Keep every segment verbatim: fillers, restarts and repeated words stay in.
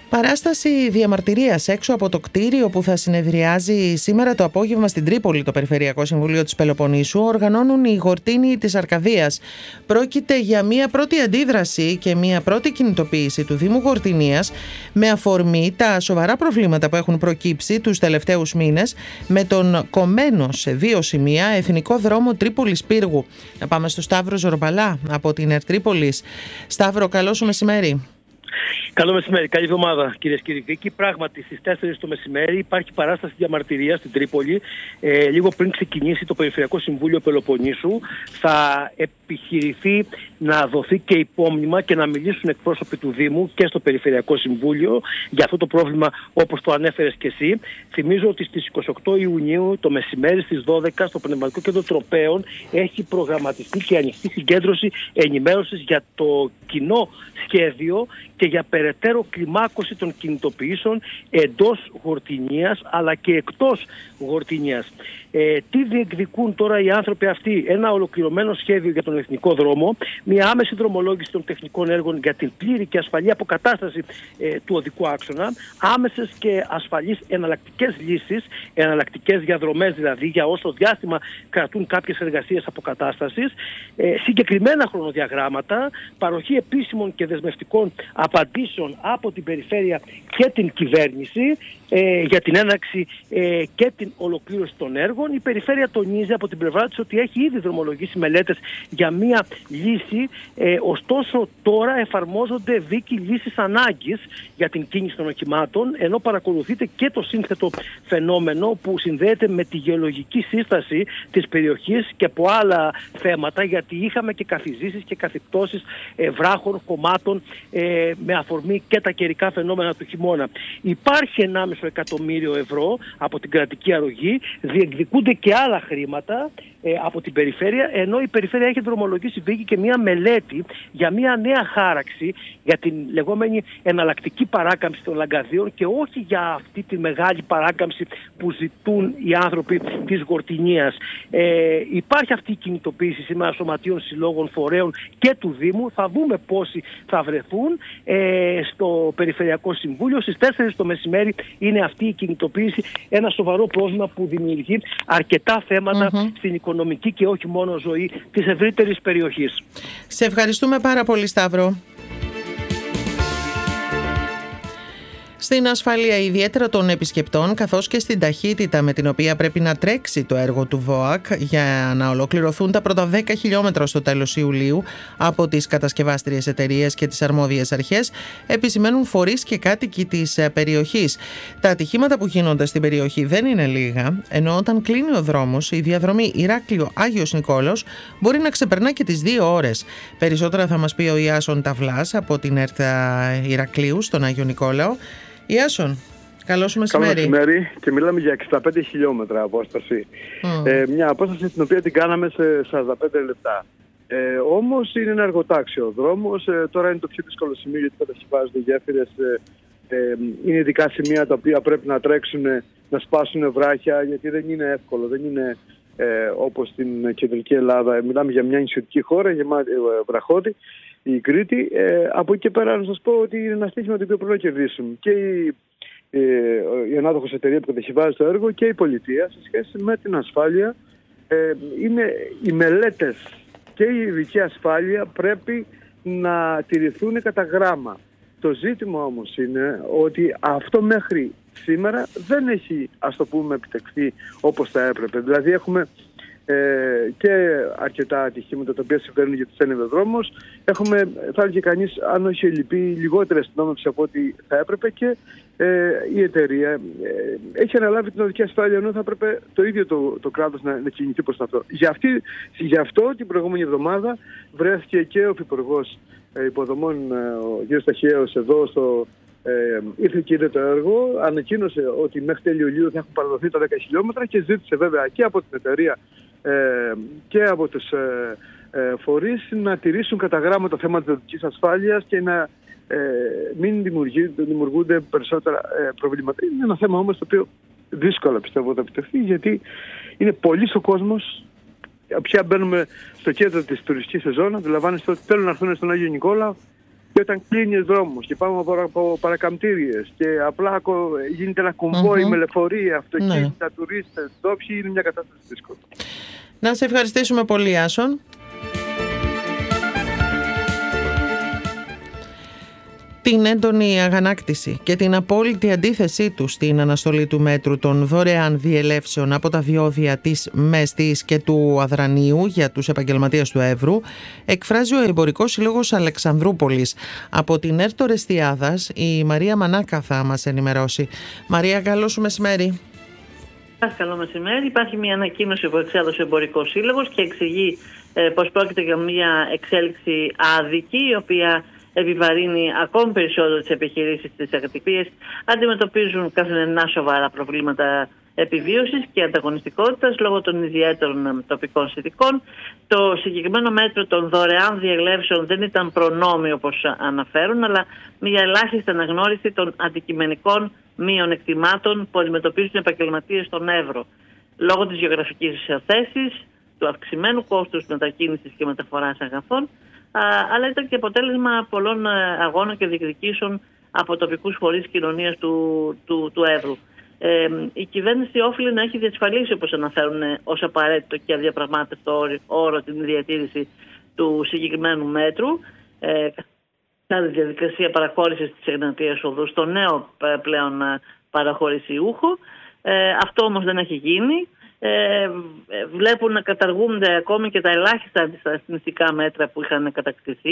Παράσταση διαμαρτυρίας έξω από το κτίριο που θα συνεδριάζει σήμερα το απόγευμα στην Τρίπολη το Περιφερειακό Συμβούλιο της Πελοποννήσου οργανώνουν οι Γορτίνοι της Αρκαδίας. Πρόκειται για μια πρώτη αντίδραση και μια πρώτη κινητοποίηση του Δήμου Γορτινίας με αφορμή τα σοβαρά προβλήματα που έχουν προκύψει τους τελευταίους μήνες με τον κομμένο σε δύο σημεία εθνικό δρόμο Τρίπολης Πύργου. Να πάμε στο Σταύρο Ζορμπαλά από την Ερτρίπολης. Σταύρο, καλό σου μεσημέρι. Καλό μεσημέρι, καλή εβδομάδα κυρίες και κύριοι. Πράγματι, στις τέσσερις το μεσημέρι υπάρχει παράσταση διαμαρτυρίας στην Τρίπολη. Ε, λίγο πριν ξεκινήσει το Περιφερειακό Συμβούλιο Πελοποννήσου, θα επιχειρηθεί να δοθεί και υπόμνημα και να μιλήσουν εκπρόσωποι του Δήμου και στο Περιφερειακό Συμβούλιο για αυτό το πρόβλημα, όπως το ανέφερες και εσύ. Θυμίζω ότι στις είκοσι οκτώ Ιουνίου το μεσημέρι στις δώδεκα στο Πνευματικό Κέντρο Τροπέων έχει προγραμματιστεί και ανοιχτή συγκέντρωση ενημέρωσης για το κοινό σχέδιο και για περαιτέρω κλιμάκωση των κινητοποιήσεων εντός Γορτινίας αλλά και εκτός Γορτινίας. Ε, τι διεκδικούν τώρα οι άνθρωποι αυτοί? Ένα ολοκληρωμένο σχέδιο για τον εθνικό δρόμο, μια άμεση δρομολόγηση των τεχνικών έργων για την πλήρη και ασφαλή αποκατάσταση ε, του οδικού άξονα, άμεσες και ασφαλείς εναλλακτικές λύσεις, εναλλακτικές διαδρομές δηλαδή για όσο διάστημα κρατούν κάποιες εργασίες αποκατάστασης, ε, συγκεκριμένα χρονοδιαγράμματα, παροχή επίσημων και δεσμευτικών απαντήσεων από την περιφέρεια και την κυβέρνηση ε, για την έναρξη ε, και την ολοκλήρωση των έργων. Η περιφέρεια τονίζει από την πλευρά της ότι έχει ήδη δρομολογήσει μελέτες για μία λύση, ε, ωστόσο τώρα εφαρμόζονται δίκη λύσης ανάγκης για την κίνηση των οχημάτων, ενώ παρακολουθείται και το σύνθετο φαινόμενο που συνδέεται με τη γεωλογική σύσταση της περιοχής και από άλλα θέματα, γιατί είχαμε και καθιζήσεις και καθυπτώσεις ε, βράχων, κομμάτων ε, με αφορμή και τα καιρικά φαινόμενα του χειμώνα. Υπάρχει ενάμιση εκατομμύριο ευρώ από την κρατική αρρωγή, διεκδικούνται και άλλα χρήματα ε, από την περιφέρεια, ενώ η περιφέρεια έχει δρομολογήσει βγήκε και μια μελέτη για μια νέα χάραξη για την λεγόμενη εναλλακτική παράκαμψη των λαγκαδίων και όχι για αυτή τη μεγάλη παράκαμψη που ζητούν οι άνθρωποι της Γορτινίας. Ε, υπάρχει αυτή η κινητοποίηση σήμερα σωματείων, συλλόγων, φορέων και του Δήμου. Θα δούμε πόσοι θα βρεθούν ε, στο Περιφερειακό Συμβούλιο. Στις τέσσερις το μεσημέρι είναι αυτή η κινητοποίηση, ένα σοβαρό πρόβλημα που δημιουργεί αρκετά θέματα mm-hmm. στην οικονομική και όχι μόνο ζωή της ευρύτερης περιοχής. Σε ευχαριστούμε πάρα πολύ, Σταύρο. Στην ασφάλεια ιδιαίτερα των επισκεπτών καθώς και στην ταχύτητα με την οποία πρέπει να τρέξει το έργο του ΒΟΑΚ για να ολοκληρωθούν τα πρώτα δέκα χιλιόμετρα στο τέλος Ιουλίου από τις κατασκευάστριες εταιρείες και τις αρμόδιες αρχές, επισημαίνουν φορείς και κάτοικοι της περιοχής. Τα ατυχήματα που γίνονται στην περιοχή δεν είναι λίγα, ενώ όταν κλείνει ο δρόμος η διαδρομή Ηράκλειο-Άγιος Νικόλαος μπορεί να ξεπερνά και τις δύο ώρες. Περισσότερα θα μας πει ο Ιάσον Ταυλάς από την ΕΡΤ Ηρακλείου στον Άγιο Νικόλαο. Ιάσον, καλό σου μεσημέρι. Καλό μεσημέρι, και μιλάμε για εξήντα πέντε χιλιόμετρα απόσταση. Mm. Ε, μια απόσταση την οποία την κάναμε σε σαράντα πέντε λεπτά. Ε, όμως είναι ένα εργοτάξιο δρόμος. Ε, τώρα είναι το πιο δύσκολο σημείο γιατί κατασκευάζονται γέφυρες. Ε, ε, είναι ειδικά σημεία τα οποία πρέπει να τρέξουν, να σπάσουν βράχια, γιατί δεν είναι εύκολο. Δεν είναι ε, όπως στην κεντρική Ελλάδα. Μιλάμε για μια νησιωτική χώρα, γεμάτη ε, βραχώδη. Η Κρήτη, ε, από εκεί και πέρα να σας πω ότι είναι ένα στοίχημα το οποίο πρέπει να κερδίσουν και η, ε, η ανάδοχος εταιρεία που κατασκευάζει το έργο και η πολιτεία σε σχέση με την ασφάλεια. Ε, είναι οι μελέτες και η ειδική ασφάλεια πρέπει να τηρηθούν κατά γράμμα. Το ζήτημα όμως είναι ότι αυτό μέχρι σήμερα δεν έχει, ας το πούμε, επιτευχθεί όπως θα έπρεπε. Δηλαδή έχουμε Ε, και αρκετά ατυχήματα τα οποία συμβαίνουν γιατί στέλνει ο δρόμος. Έχουμε, θα έλεγε κανείς, αν όχι λυπή, λιγότερη αστυνόμευση από ό,τι θα έπρεπε και ε, η εταιρεία ε, έχει αναλάβει την οδική ασφάλεια, ενώ θα έπρεπε το ίδιο το, το κράτος να, να κινηθεί προς αυτό. Γι' αυτή, γι' αυτό την προηγούμενη εβδομάδα βρέθηκε και ο Υπουργός ε, Υποδομών, ε, ο κ. Σταχιέος, εδώ στο. Ε, ήρθε και είδε το έργο, ανακοίνωσε ότι μέχρι τέλειο Ιουλίου θα έχουν παραδοθεί τα δέκα χιλιόμετρα και ζήτησε βέβαια και από την εταιρεία ε, και από τους ε, ε, φορείς να τηρήσουν κατά γράμμα το θέμα της οδικής ασφάλειας και να ε, μην δημιουργούνται περισσότερα ε, προβλήματα. Είναι ένα θέμα όμως το οποίο δύσκολα πιστεύω θα επιτευχθεί, γιατί είναι πολύς ο κόσμος. Πια μπαίνουμε στο κέντρο της τουριστικής σεζόν, αντιλαμβάνεστε ότι θέλουν να έρθουν στον Άγιο Νικόλαο Και όταν κλείνει δρόμος και πάμε από παρακαμπτήριες και απλά γίνεται ένα κομβόι mm-hmm. με λεωφορεία, αυτοκίνητα, ναι. τουρίστες, ντόπιοι, είναι μια κατάσταση δύσκολη. Να σε ευχαριστήσουμε πολύ, Άσον. Την έντονη αγανάκτηση και την απόλυτη αντίθεσή του στην αναστολή του μέτρου των δωρεάν διελεύσεων από τα διόδια της Μέστης και του Αδρανίου για τους επαγγελματίες του Εύρου εκφράζει ο Εμπορικός Σύλλογος Αλεξανδρούπολης. Από την ΕΡΤ Ορεστιάδας η Μαρία Μανάκα θα μας ενημερώσει. Μαρία, καλό σου μεσημέρι. Καλό μεσημέρι. Υπάρχει μια ανακοίνωση που εξέδωσε ο Εμπορικός Σύλλογος και εξηγεί ε, πως πρόκειται για μια εξέλιξη άδικη, η οποία επιβαρύνει ακόμη περισσότερο τις επιχειρήσεις της ακτυπίας, αντιμετωπίζουν καθημερινά σοβαρά προβλήματα επιβίωσης και ανταγωνιστικότητας λόγω των ιδιαίτερων τοπικών συνθηκών. Το συγκεκριμένο μέτρο των δωρεάν διελεύσεων δεν ήταν προνόμιο όπως αναφέρουν, αλλά μια ελάχιστη αναγνώριση των αντικειμενικών μειονεκτημάτων που αντιμετωπίζουν οι επαγγελματίες στον Εύρο. Λόγω της γεωγραφικής θέσης, του αυξημένου κόστους μετακίνησης και μεταφοράς αγαθών, αλλά ήταν και αποτέλεσμα πολλών αγώνων και διεκδικήσεων από τοπικούς φορείς κοινωνίας του, του, του Εύρου. Ε, η κυβέρνηση όφιλε να έχει διασφαλίσει, όπως αναφέρουν ως απαραίτητο και αδιαπραγμάτευτο όρο, την διατήρηση του συγκεκριμένου μέτρου ε, κατά τη διαδικασία παραχώρησης της Εγνατίας Οδού στο νέο πλέον παραχωρησιούχο. Ε, αυτό όμως δεν έχει γίνει. Ε, βλέπουν να καταργούνται ακόμη και τα ελάχιστα αντισταθμιστικά μέτρα που είχαν κατακτηθεί.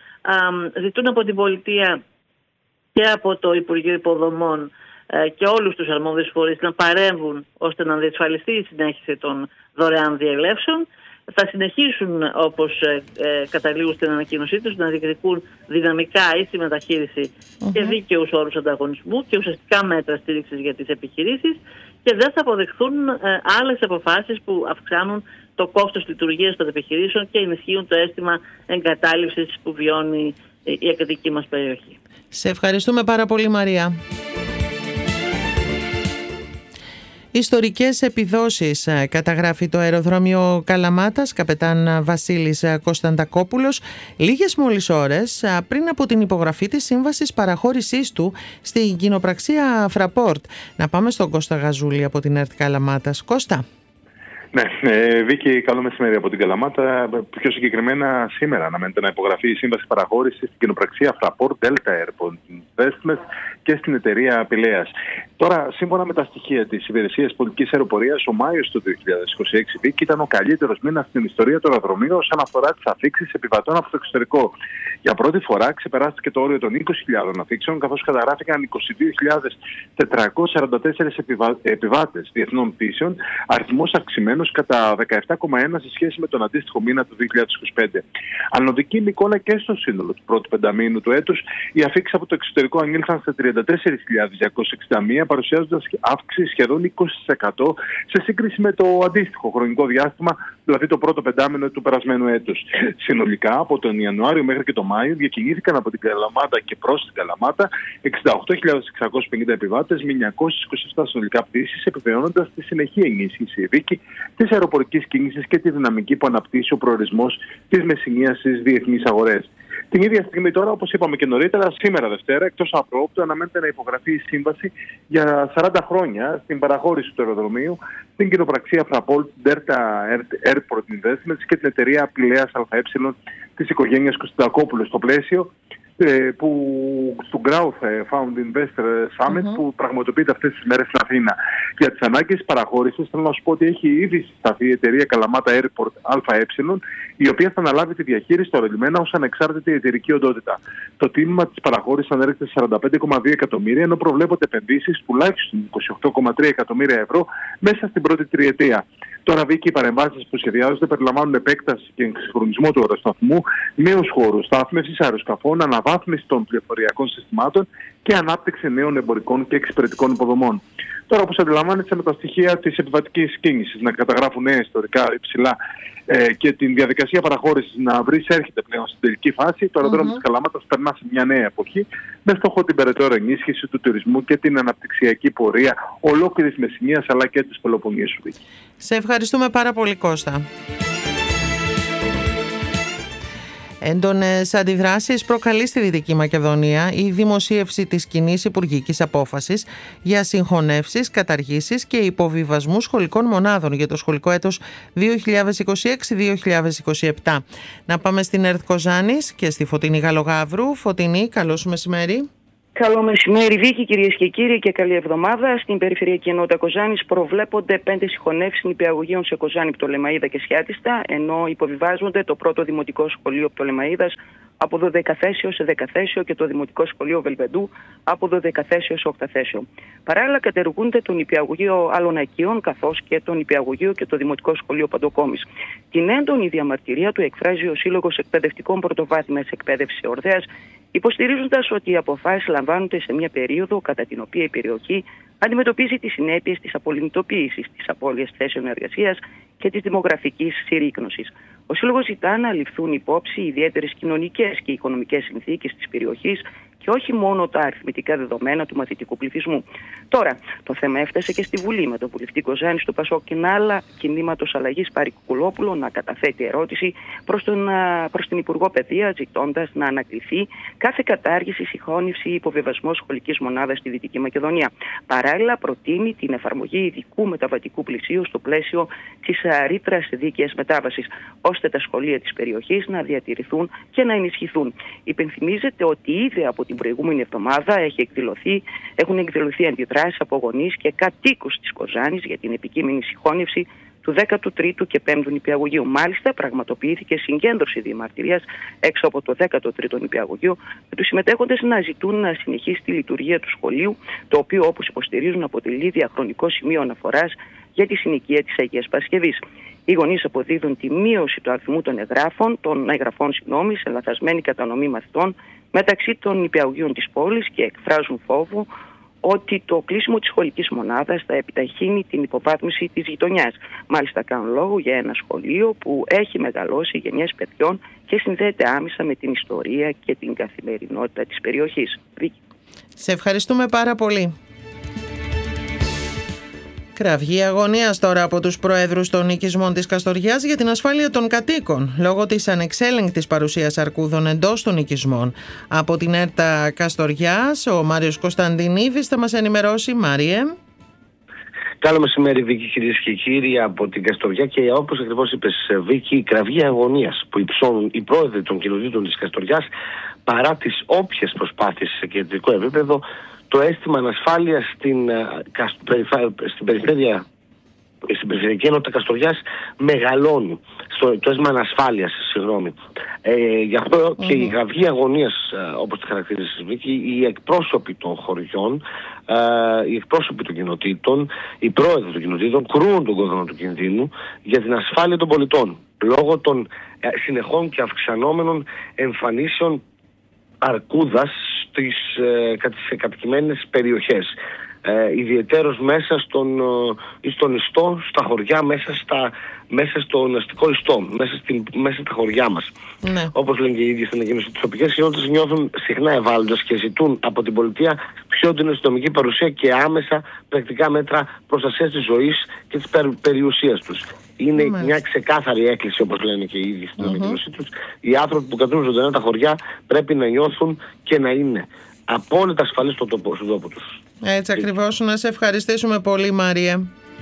Ε, ζητούν από την πολιτεία και από το Υπουργείο Υποδομών ε, και όλους τους αρμόδιους φορείς να παρέμβουν ώστε να διασφαλιστεί η συνέχιση των δωρεάν διελεύσεων. Θα συνεχίσουν, όπως ε, ε, καταλήγουν στην ανακοίνωσή τους, να διεκδικούν δυναμικά ίση μεταχείριση mm-hmm. και δίκαιους όρους ανταγωνισμού και ουσιαστικά μέτρα στήριξης για τις επιχειρήσεις, και δεν θα αποδεχθούν ε, άλλες αποφάσεις που αυξάνουν το κόστος λειτουργίας των επιχειρήσεων και ενισχύουν το αίσθημα εγκατάλειψης που βιώνει η ακαδική μας περιοχή. Σε ευχαριστούμε πάρα πολύ, Μαρία. Ιστορικές επιδόσεις καταγράφει το αεροδρόμιο Καλαμάτας, καπετάν Βασίλης Κωνσταντακόπουλος, λίγες μόλις ώρες πριν από την υπογραφή της σύμβασης παραχώρησής του στην κοινοπραξία Fraport. Να πάμε στον Κώστα Γαζούλη από την ΕΡΤ Καλαμάτας. Κώστα. Ναι, ε, Βίκη, καλό μεσημέρι από την Καλαμάτα. Πιο συγκεκριμένα, σήμερα αναμένεται να υπογραφεί η σύμβαση παραχώρησης στην κοινοπραξία Fraport Delta Airport Investments και στην εταιρεία Πηλέας. Τώρα, σύμφωνα με τα στοιχεία της Υπηρεσίας Πολιτικής Αεροπορίας, ο Μάιος του δύο χιλιάδες είκοσι έξι, Βίκη, ήταν ο καλύτερος μήνας στην ιστορία του αεροδρομίου όσον αφορά τις αφήξεις επιβατών από το εξωτερικό. Για πρώτη φορά ξεπεράστηκε το όριο των είκοσι χιλιάδων αφήξεων, καθώς καταγράφηκαν είκοσι δύο χιλιάδες τετρακόσιες σαράντα τέσσερις επιβα... επιβάτες διεθνών πτήσεων, αριθμός αυξημένος κατά δεκαεπτά κόμμα ένα σε σχέση με τον αντίστοιχο μήνα του δύο χιλιάδες είκοσι πέντε. Ανωδική εικόνα και στο σύνολο του πρώτου πενταμήνου του έτους, οι αφήξεις από το εξωτερικό ανήλθαν σε τριάντα τέσσερις χιλιάδες διακόσιες εξήντα μία, παρουσιάζοντας αύξηση σχεδόν είκοσι τοις εκατό σε σύγκριση με το αντίστοιχο χρονικό διάστημα, δηλαδή το πρώτο πεντάμηνο του περασμένου έτους. Συνολικά, από τον Ιανουάριο μέχρι και τον Μάιο, διακινήθηκαν από την Καλαμάτα και προς την Καλαμάτα εξήντα οκτώ χιλιάδες εξακόσιες πενήντα επιβάτες με εννιακόσιες είκοσι επτά συνολικά πτήσεις, επιβεβαιώνοντας τη συνεχή ενίσχυση Βίκη της αεροπορικής κίνησης και τη δυναμική που αναπτύσσει ο προορισμός της Μεσσηνίας στις διεθνείς αγορές. Την ίδια στιγμή τώρα, όπως είπαμε και νωρίτερα, σήμερα Δευτέρα, εκτός απρόοπτου, αναμένεται να υπογραφεί η σύμβαση για σαράντα χρόνια στην παραχώρηση του αεροδρομίου στην κοινοπραξία Fraport Delta Airport Investments και την εταιρεία Πηλέας ΑΕ της οικογένειας Κωνσταντακόπουλου, στο πλαίσιο που, του Growth Found Investor Summit mm-hmm. που πραγματοποιείται αυτές τις μέρες στην Αθήνα. Για τις ανάγκες παραχώρησης θέλω να σου πω ότι έχει ήδη συσταθεί η εταιρεία Καλαμάτα Airport ΑΕ, η οποία θα αναλάβει τη διαχείριση του αερολιμένα ως ανεξάρτητη εταιρική οντότητα. Το τίμημα της παραχώρησης ανέρχεται σε σαράντα πέντε κόμμα δύο εκατομμύρια, ενώ προβλέπονται επενδύσεις τουλάχιστον είκοσι οκτώ κόμμα τρία εκατομμύρια ευρώ μέσα στην πρώτη τριετία. Τώρα, Βίκη, οι παρεμβάσεις που σχεδιάζονται περιλαμβάνουν επέκταση και εξυγχρονισμό του αεροσταθμού, νέους χώρους στάθμευσης αεροσκαφών, αναβάθμιση των πληροφοριακών συστημάτων και ανάπτυξη νέων εμπορικών και εξυπηρετικών υποδομών. Τώρα, όπως αντιλαμβάνεσαι, με τα στοιχεία της επιβατικής κίνησης να καταγράφουν νέα ιστορικά υψηλά ε, και την διαδικασία παραχώρησης να βρει έρχεται πλέον στην τελική φάση, το αεροδρόμιο mm-hmm. της Καλαμάτας περνά σε μια νέα εποχή με στόχο την περαιτέρω ενίσχυση του τουρισμού και την αναπτυξιακή πορεία ολόκληρης Μεσσηνίας αλλά και της Πελοποννήσου. Σε ευχαριστούμε πάρα πολύ, Κώστα. Έντονες αντιδράσεις προκαλεί στη Δυτική Μακεδονία η δημοσίευση της κοινής υπουργικής απόφασης για συγχωνεύσεις, καταργήσεις και υποβιβασμού σχολικών μονάδων για το σχολικό έτος δύο χιλιάδες είκοσι έξι δύο χιλιάδες είκοσι επτά. Να πάμε στην ΕΡΤ Κοζάνης και στη Φωτεινή Γαλλογαύρου. Φωτεινή, καλώς μεσημέρι. Καλό μεσημέρι, Βίκη, κυρίες και κύριοι, και καλή εβδομάδα. Στην Περιφερειακή Ενότητα Κοζάνης προβλέπονται πέντε συγχωνεύσεις νηπιαγωγείων σε Κοζάνη, Πτολεμαΐδα και Σιάτιστα, ενώ υποβιβάζονται το πρώτο Δημοτικό Σχολείο Πτολεμαΐδας από δωδεκαθέσιο σε δεκαθέσιο και το Δημοτικό Σχολείο Βελβεντού από δωδεκαθέσιο σε οκταθέσιο. Παράλληλα, κατεργούνται το νηπιαγωγείο Αλωνακίων καθώς και το νηπιαγωγείο και το Δημοτικό Σχολείο Παντοκόμης. Την έντονη διαμαρτυρία του εκφράζει ο Σύλλογος Εκπαιδευτικών Πρωτοβάθμιας Εκπαίδευσης Ορδέας, υποστηρίζοντας ότι οι αποφάσεις λαμβάνονται σε μια περίοδο κατά την οποία η περιοχή αντιμετωπίζει τις συνέπειες της απολυμνητοποίησης, της απώλειας θέσεων εργασίας και της δημογραφικής συρρίκνωσης. Ο Σύλλογος ζητά να ληφθούν υπόψη ιδιαίτερες κοινωνικές και οικονομικές συνθήκες της περιοχής και όχι μόνο τα αριθμητικά δεδομένα του μαθητικού πληθυσμού. Τώρα, το θέμα έφτασε και στη Βουλή, με τον βουλευτή Κοζάνης του Πασόκ και άλλα κινήματος αλλαγής Πάρη Κουκουλόπουλο να καταθέτει ερώτηση προς, τον, προς την Υπουργό Παιδείας, ζητώντας να ανακληθεί κάθε κατάργηση, συγχώνευση ή υποβιβασμό σχολικής μονάδας στη Δυτική Μακεδονία. Παράλληλα, προτείνει την εφαρμογή ειδικού μεταβατικού πλαισίου στο πλαίσιο της ρήτρας δίκαιας μετάβασης, ώστε τα σχολεία της περιοχής να διατηρηθούν και να ενισχυθούν. Υπενθυμίζεται ότι ήδη από την προηγούμενη εβδομάδα έχει εκδηλωθεί, έχουν εκδηλωθεί αντιδράσεις από γονείς και κατοίκους της Κοζάνης για την επικείμενη συγχώνευση του δέκατου τρίτου και πέμπτου νηπιαγωγείου. Μάλιστα, πραγματοποιήθηκε συγκέντρωση διαμαρτυρίας έξω από το δέκατο τρίτο νηπιαγωγείο, με τους συμμετέχοντες να ζητούν να συνεχίσει τη λειτουργία του σχολείου, το οποίο, όπως υποστηρίζουν, αποτελεί διαχρονικό σημείο αναφοράς για τη συνοικία της Αγίας Παρασκευής. Οι γονείς αποδίδουν τη μείωση του αριθμού των εγγράφων, των εγγραφών συγγνώμη, σε λαθασμένη κατανομή μαθητών μεταξύ των νηπιαγωγείων της πόλης και εκφράζουν φόβο ότι το κλείσιμο της σχολικής μονάδας θα επιταχύνει την υποβάθμιση της γειτονιάς. Μάλιστα, κάνουν λόγο για ένα σχολείο που έχει μεγαλώσει γενιές παιδιών και συνδέεται άμεσα με την ιστορία και την καθημερινότητα της περιοχής. Σε ευχαριστούμε πάρα πολύ. Κραυγή αγωνίας τώρα από τους προέδρους των οικισμών της Καστοριάς για την ασφάλεια των κατοίκων λόγω της ανεξέλεγκτης παρουσίας αρκούδων εντός των οικισμών. Από την ΕΡΤ Καστοριάς, ο Μάριος Κωνσταντινίδης θα μας ενημερώσει. Μάριε. Καλό μεσημέρι, Βίκη, κυρίες και κύριοι, από την Καστοριά, και όπως ακριβώς είπες, Βίκη, κραυγή αγωνίας που υψώνουν οι πρόεδροι των κοινοτήτων της Καστοριάς παρά τις όποιες προσπάθειες σε κεντρικό επίπεδο. Το αίσθημα ανασφάλειας στην, στην περιφέρεια, στην Περιφερειακή Ενότητα Καστοριάς μεγαλώνει. Στο, το αίσθημα ανασφάλειας, συγγνώμη. Ε, γι' αυτό mm-hmm. και η κραυγή αγωνίας, όπως τη χαρακτηρίζεις, Βίκη, οι εκπρόσωποι των χωριών, ε, οι εκπρόσωποι των κοινοτήτων, οι πρόεδροι των κοινοτήτων κρούν τον κόδωνα του κινδύνου για την ασφάλεια των πολιτών, λόγω των ε, συνεχών και αυξανόμενων εμφανίσεων αρκούδας στις ε, κατοικημένες περιοχές. Ε, ιδιαιτέρως μέσα στον, ε, στον ιστό, στα χωριά, μέσα, στα, μέσα στον αστικό ιστό, μέσα, στην, μέσα στα χωριά μας. Ναι. Όπως λένε και οι ίδιοι στην ανακοίνωση, τις τοπικές κοινότητες νιώθουν συχνά ευάλωτες και ζητούν από την πολιτεία πιο έντονη αστυνομική παρουσία και άμεσα πρακτικά μέτρα προστασίας της ζωής και της περι, περιουσίας τους. Είναι mm-hmm. μια ξεκάθαρη έκκληση, όπως λένε και οι ίδιοι στην mm-hmm. ανακοίνωσή τους. Οι άνθρωποι που κατούν ζωντανά τα χωριά πρέπει να νιώθουν και να είναι απόλυτα ασφαλείς στον τόπο, στον τόπο τους. Έτσι ακριβώς. Να σε ευχαριστήσουμε πολύ, Μαρία.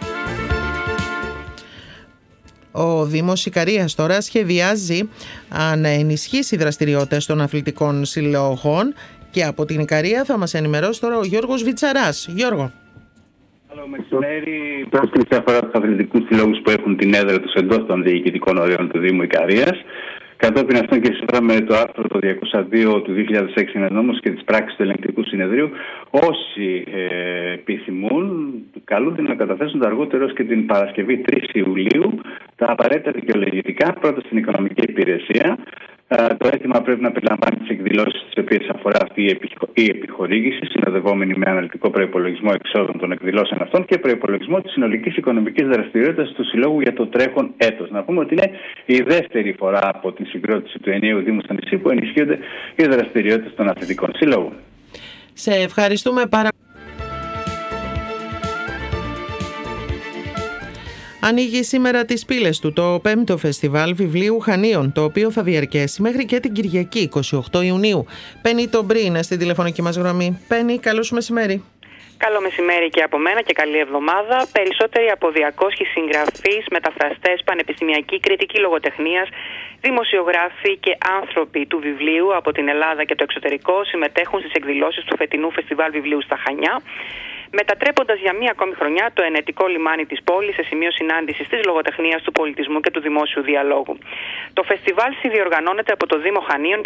Ο Δήμος Ικαρίας τώρα σχεδιάζει να ενισχύσει δραστηριότητες των αθλητικών συλλόγων και από την Ικαρία θα μας ενημερώσει τώρα ο Γιώργος Βιτσαράς. Γιώργο. Καλό μεσημέρι. Η πρόσκληση αφορά τους αθλητικούς συλλόγους που έχουν την έδρα τους εντός των διοικητικών ορίων του Δήμου Ικαρίας. Κατόπιν αυτών και σύμφωνα με το άρθρο το διακόσια δύο του δύο χιλιάδες έξι είναι νόμος και τις πράξεις του Ελεγκτικού Συνεδρίου, όσοι ε, επιθυμούν καλούνται να καταθέσουν το αργότερο και την Παρασκευή τρεις Ιουλίου τα απαραίτητα δικαιολογητικά, πρώτα στην Οικονομική Υπηρεσία. Το αίτημα πρέπει να περιλαμβάνει τις εκδηλώσεις τις οποίες αφορά αυτή η, επιχο... η επιχορήγηση, συνοδευόμενη με αναλυτικό προϋπολογισμό εξόδων των εκδηλώσεων αυτών και προϋπολογισμό της συνολικής οικονομικής δραστηριότητας του Συλλόγου για το τρέχον έτος. Να πούμε ότι είναι η δεύτερη φορά από την συγκρότηση του ενιαίου Δήμου στο νησί που ενισχύονται οι δραστηριότητες των αθλητικών συλλόγων. Σε ευχαριστούμε πάρα πολύ. Ανοίγει σήμερα τις πύλες του το πέμπτο Φεστιβάλ Βιβλίου Χανίων, το οποίο θα διαρκέσει μέχρι και την Κυριακή εικοστή όγδοη Ιουνίου. Πέννη Τομπρή είναι στην τηλεφωνική μας γραμμή. Πέννη, καλό σου μεσημέρι. Καλό μεσημέρι και από μένα και καλή εβδομάδα. Περισσότεροι από διακόσιοι συγγραφείς, μεταφραστές, πανεπιστημιακοί, κριτικοί λογοτεχνίας, δημοσιογράφοι και άνθρωποι του βιβλίου από την Ελλάδα και το εξωτερικό συμμετέχουν στις εκδηλώσεις του φετινού Φεστιβάλ Βιβλίου στα Χανιά, μετατρέποντας για μία ακόμη χρονιά το ενετικό λιμάνι της πόλης σε σημείο συνάντησης της λογοτεχνίας, του πολιτισμού και του δημόσιου διαλόγου. Το φεστιβάλ συνδιοργανώνεται από το Δήμο Χανίων